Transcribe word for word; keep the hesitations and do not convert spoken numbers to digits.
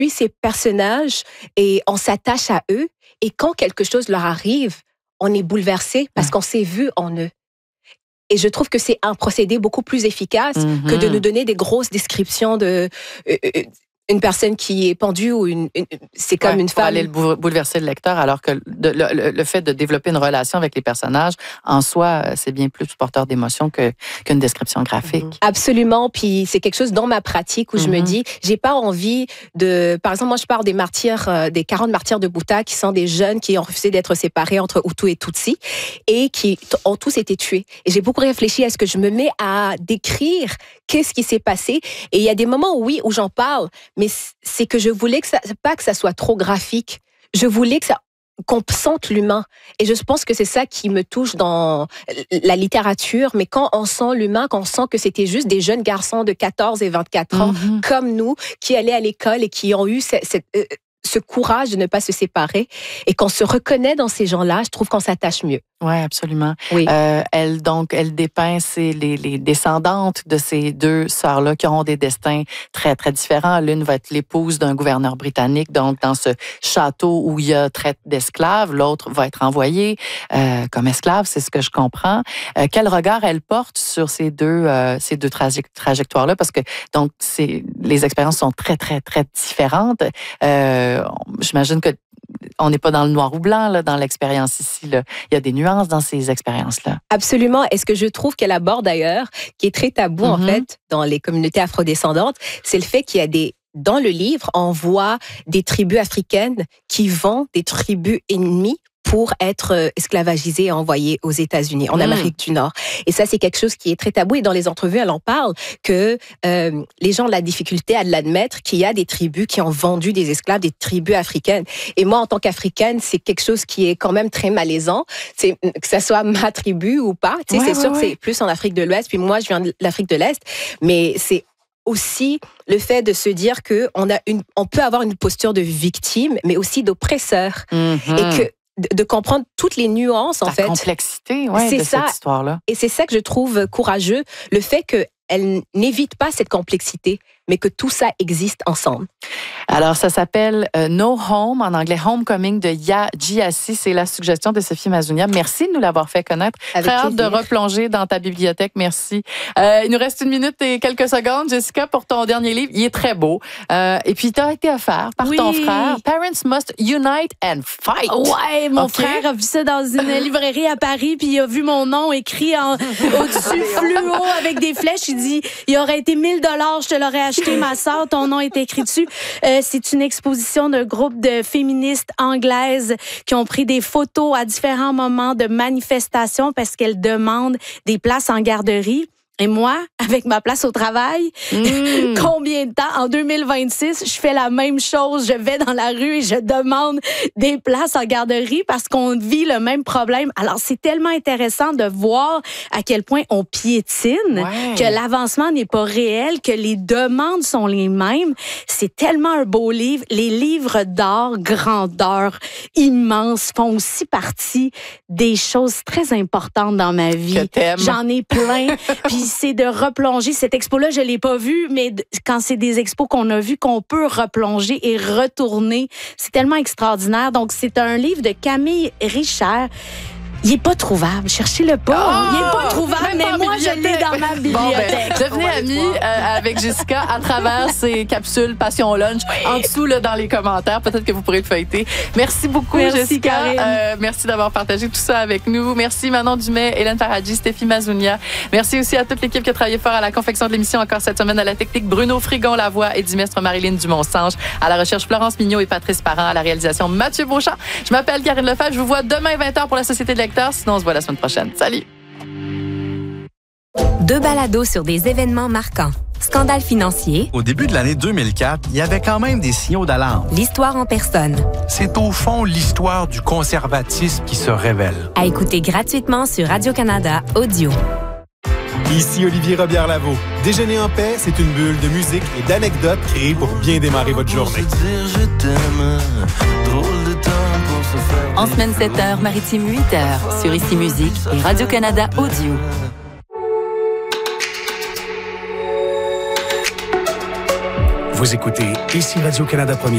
suit ces personnages et on s'attache à eux. Et quand quelque chose leur arrive, on est bouleversé parce qu'on s'est vu en eux. Et je trouve que c'est un procédé beaucoup plus efficace mm-hmm. que de nous donner des grosses descriptions de... Euh, euh, une personne qui est pendue ou une, une c'est comme ouais, une femme. Pour aller bouleverser le lecteur, alors que de, le, le fait de développer une relation avec les personnages, en soi, c'est bien plus porteur d'émotion que, qu'une description graphique. Mm-hmm. Absolument. Puis c'est quelque chose dans ma pratique où mm-hmm. je me dis, j'ai pas envie de... Par exemple, moi, je parle des martyrs, euh, des quarante martyrs de Bhouta, qui sont des jeunes qui ont refusé d'être séparés entre Hutu et Tutsi et qui ont tous été tués. Et j'ai beaucoup réfléchi à ce que je me mets à décrire qu'est-ce qui s'est passé. Et il y a des moments, oui, où j'en parle, mais c'est que je voulais que ça, pas que ça soit trop graphique. Je voulais que ça, qu'on sente l'humain. Et je pense que c'est ça qui me touche dans la littérature. Mais quand on sent l'humain, quand on sent que c'était juste des jeunes garçons de quatorze et vingt-quatre ans, mm-hmm. comme nous, qui allaient à l'école et qui ont eu cette, cette, euh, ce courage de ne pas se séparer, et qu'on se reconnaît dans ces gens-là, je trouve qu'on s'attache mieux. Oui, absolument. Oui. Euh, elle, donc, elle dépeint c'est les, les descendantes de ces deux sœurs-là qui auront des destins très, très différents. L'une va être l'épouse d'un gouverneur britannique, donc dans ce château où il y a traite d'esclaves. L'autre va être envoyée euh, comme esclave, c'est ce que je comprends. Euh, quel regard elle porte sur ces deux, euh, ces deux traje- trajectoires-là? Parce que, donc, c'est, les expériences sont très, très, très différentes. Euh, j'imagine que on n'est pas dans le noir ou blanc là, dans l'expérience ici. Là. Il y a des nuances dans ces expériences-là. Absolument. Et ce que je trouve qu'elle aborde d'ailleurs, qui est très tabou mm-hmm. en fait dans les communautés afrodescendantes, c'est le fait qu'il y a des... Dans le livre, on voit des tribus africaines qui vendent des tribus ennemies pour être esclavagisées et envoyées aux États-Unis, en mmh. Amérique du Nord. Et ça, c'est quelque chose qui est très tabou. Et dans les entrevues, elle en parle, que euh, les gens ont la difficulté à l'admettre qu'il y a des tribus qui ont vendu des esclaves, des tribus africaines. Et moi, en tant qu'Africaine, c'est quelque chose qui est quand même très malaisant. C'est, que ça soit ma tribu ou pas. Tu sais, ouais, c'est ouais, sûr ouais. que c'est plus en Afrique de l'Ouest. Puis moi, je viens de l'Afrique de l'Est. Mais c'est aussi le fait de se dire que on a une, on peut avoir une posture de victime, mais aussi d'oppresseur. Mm-hmm. Et que de comprendre toutes les nuances, en La fait. La complexité, ouais, c'est de ça. Cette histoire-là. Et c'est ça que je trouve courageux, le fait qu'elle n'évite pas cette complexité, mais que tout ça existe ensemble. Alors, ça s'appelle euh, No Home, en anglais Homecoming de Ya Gyasi. C'est la suggestion de Sophie Mazounia. Merci de nous l'avoir fait connaître. Avec Très hâte de replonger dans ta bibliothèque. Merci. Euh, il nous reste une minute et quelques secondes, Jessica, pour ton dernier livre. Il est très beau. Euh, et puis, tu as été offert par oui. ton frère. Parents Must Unite and Fight. Ouais, mon okay. frère a vu ça dans une librairie à Paris, puis il a vu mon nom écrit en, au-dessus fluo avec des flèches. Il dit, il aurait été mille dollars, je te l'aurais acheté, ma sœur, ton nom est écrit dessus. Euh, c'est une exposition d'un groupe de féministes anglaises qui ont pris des photos à différents moments de manifestations parce qu'elles demandent des places en garderie. Et moi, avec ma place au travail, mmh. combien de temps? En deux mille vingt-six, je fais la même chose. Je vais dans la rue et je demande des places en garderie parce qu'on vit le même problème. Alors, c'est tellement intéressant de voir à quel point on piétine, ouais. que l'avancement n'est pas réel, que les demandes sont les mêmes. C'est tellement un beau livre. Les livres d'art, grandeur, immenses, font aussi partie des choses très importantes dans ma vie. Que t'aimes. J'en ai plein. Puis c'est de replonger. Cette expo-là, je l'ai pas vue, mais quand c'est des expos qu'on a vues, qu'on peut replonger et retourner, c'est tellement extraordinaire. Donc, c'est un livre de Camille Richard. Il est pas trouvable. Cherchez-le pas. Oh, il est pas trouvable, mais pas moi, je l'ai dans ma bibliothèque. Bon, ben, devenez amis euh, avec Jessica à travers ces capsules Passion Lunch. Oui. En dessous, là, dans les commentaires, peut-être que vous pourrez le feuilleter. Merci beaucoup, merci, Jessica. Euh, merci d'avoir partagé tout ça avec nous. Merci Manon Dumais, Hélène Faradji, Stéphie Mazounia. Merci aussi à toute l'équipe qui a travaillé fort à la confection de l'émission encore cette semaine, à la technique Bruno Frigon, la voix et Dimestre Marilyn Dumont-Sange, à la recherche Florence Mignot et Patrice Parent, à la réalisation Mathieu Beauchamp. Je m'appelle Karine Lefebvre. Je vous vois demain vingt heures pour la Société de lecteurs. Sinon, on se voit la semaine prochaine. Salut! Deux balados sur des événements marquants. Scandale financier. Au début de l'année deux mille quatre, il y avait quand même des signaux d'alarme. L'histoire en personne. C'est au fond l'histoire du conservatisme qui se révèle. À écouter gratuitement sur Radio-Canada Audio. Ici Olivier Robillard-Lavaux. Déjeuner en paix, c'est une bulle de musique et d'anecdotes créées pour bien démarrer votre journée. En semaine sept heures, maritime huit heures, sur Ici Musique et Radio-Canada Audio. Vous écoutez Ici Radio-Canada Premier.